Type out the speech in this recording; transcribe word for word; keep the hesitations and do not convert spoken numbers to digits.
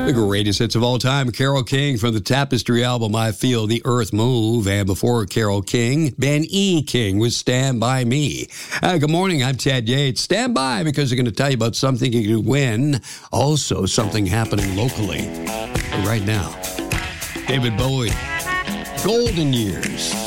The greatest hits of all time, Carole King from the Tapestry album, I Feel the Earth Move. And before Carole King, Ben E. King with Stand By Me. Uh, good morning, I'm Ted Yates. Stand by because we're going to tell you about something you can win. Also, something happening locally. But right now, David Bowie, Golden Years.